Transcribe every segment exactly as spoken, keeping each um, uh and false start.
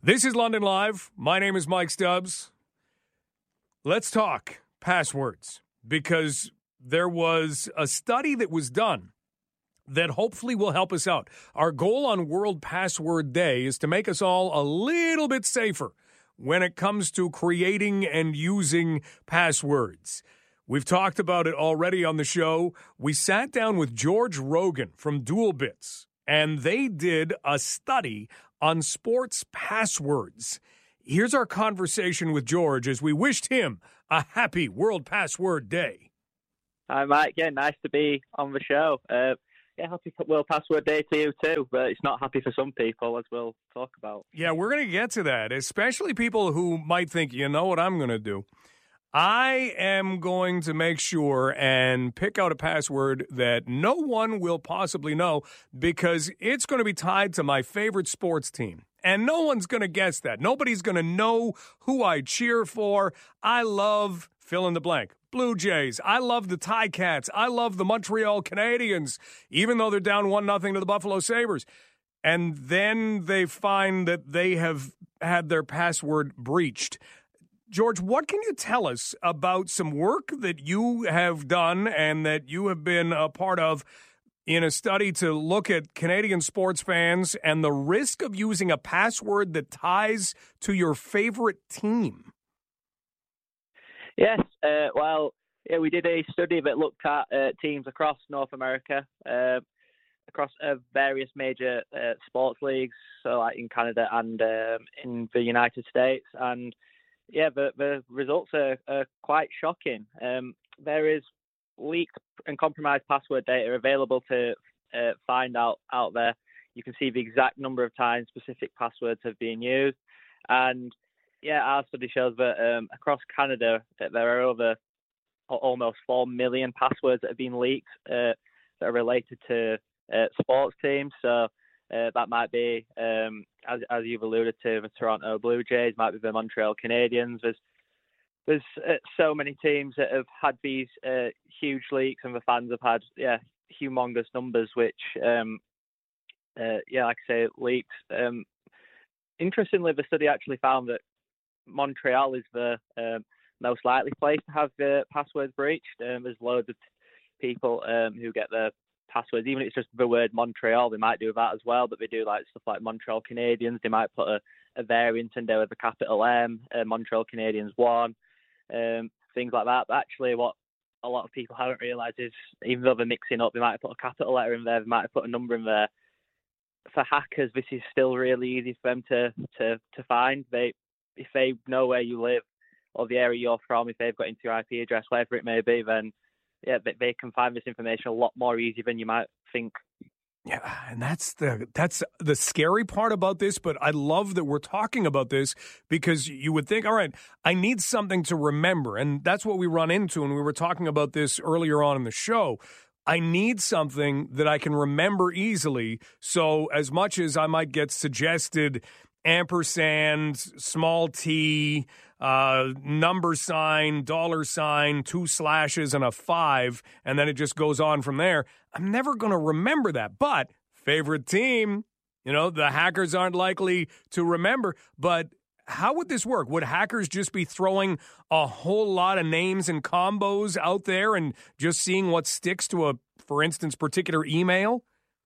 This is London Live. My name is Mike Stubbs. Let's talk passwords, because there was a study that was done that hopefully will help us out. Our goal on World Password Day is to make us all a little bit safer when it comes to creating and using passwords. We've talked about it already on the show. We sat down with George Rogan from DualBits, and they did a study on sports passwords. Here's our conversation with George as we wished him a happy World Password Day. Hi, Mike. Yeah, nice to be on the show. Uh, yeah, happy World Password Day to you too, but it's not happy for some people, as we'll talk about. Yeah, we're going to get to that, especially people who might think, you know what I'm going to do? I am going to make sure and pick out a password that no one will possibly know, because it's going to be tied to my favorite sports team. And no one's going to guess that. Nobody's going to know who I cheer for. I love fill in the blank. Blue Jays. I love the Ticats. I love the Montreal Canadiens, even though they're down one nothing to the Buffalo Sabres. And then they find that they have had their password breached. George, what can you tell us about some work that you have done and that you have been a part of in a study to look at Canadian sports fans and the risk of using a password that ties to your favorite team? Yes, uh, well, yeah, we did a study that looked at uh, teams across North America, uh, across uh, various major uh, sports leagues, so like in Canada and um, in the United States, and yeah, the, the results are, are quite shocking. Um, there is leaked and compromised password data available to uh, find out out there. You can see the exact number of times specific passwords have been used. And yeah, our study shows that um, across Canada, that there are over almost four million passwords that have been leaked uh, that are related to uh, sports teams. So Uh, that might be, um, as, as you've alluded to, the Toronto Blue Jays, might be the Montreal Canadiens. There's there's uh, so many teams that have had these uh, huge leaks, and the fans have had yeah humongous numbers, which um, uh, yeah, like I say, leaks. Um, interestingly, the study actually found that Montreal is the um, most likely place to have the passwords breached. Um, there's loads of people um, who get their passwords, even if it's just the word Montreal, they might do that as well, but they do like stuff like Montreal Canadiens. They might put a, a variant in there with a capital M, uh, Montreal Canadiens one, um, things like that. But actually what a lot of people haven't realised is, even though they're mixing up, they might have put a capital letter in there, they might have put a number in there. For hackers, this is still really easy for them to, to, to find. They, if they know where you live or the area you're from, if they've got into your I P address, whatever it may be, then yeah, they can find this information a lot more easy than you might think. Yeah, and that's the that's the scary part about this, but I love that we're talking about this, because you would think, all right, I need something to remember, and that's what we run into, and we were talking about this earlier on in the show. I need something that I can remember easily, so as much as I might get suggested ampersand, small t, uh, number sign, dollar sign, two slashes, and a five, and then it just goes on from there, I'm never going to remember that. But favorite team, you know, the hackers aren't likely to remember. But how would this work? Would hackers just be throwing a whole lot of names and combos out there and just seeing what sticks to a, for instance, particular email?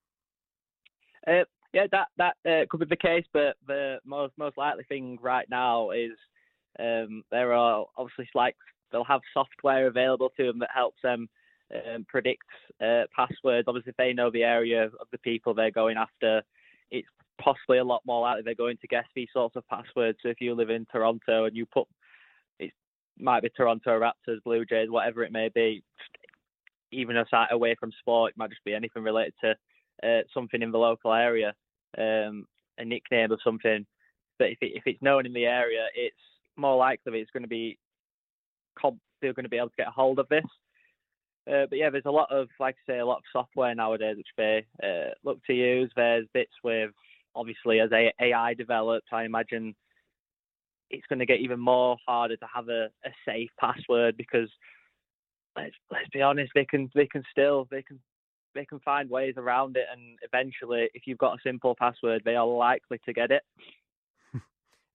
Uh, Yeah, that that uh, could be the case, but the most most likely thing right now is um, there are obviously like they'll have software available to them that helps them um, predict uh, passwords. Obviously, if they know the area of the people they're going after, it's possibly a lot more likely they're going to guess these sorts of passwords. So if you live in Toronto and you put, it might be Toronto Raptors, Blue Jays, whatever it may be, even aside away from sport, it might just be anything related to uh, something in the local area. Um, a nickname of something, but if it, if it's known in the area, it's more likely that it's going to be comp- they're going to be able to get a hold of this. Uh, but yeah, there's a lot of, like I say, a lot of software nowadays which they uh, look to use. There's bits with, obviously, as A I develops, I imagine it's going to get even more harder to have a, a safe password, because let's let's be honest, they can they can still they can. they can find ways around it, and eventually, if you've got a simple password, they are likely to get it.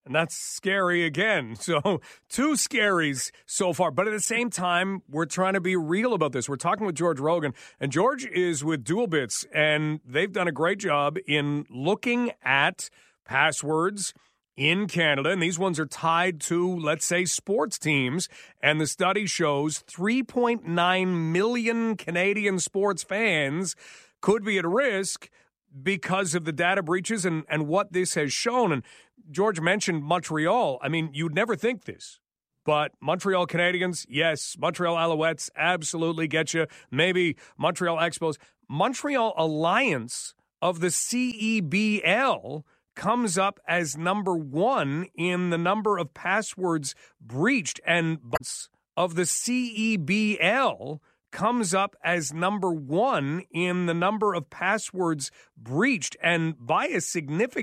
And that's scary again. So two scaries so far. But at the same time, we're trying to be real about this. We're talking with George Rogan, and George is with DualBits, and they've done a great job in looking at passwords in Canada. And these ones are tied to, let's say, sports teams. And the study shows three point nine million Canadian sports fans could be at risk because of the data breaches and, and what this has shown. And George mentioned Montreal. I mean, you'd never think this, but Montreal Canadiens, yes. Montreal Alouettes, absolutely get you. Maybe Montreal Expos. Montreal Alliance of the C E B L comes up as number one in the number of passwords breached, and of the C E B L comes up as number one in the number of passwords breached, and by a significant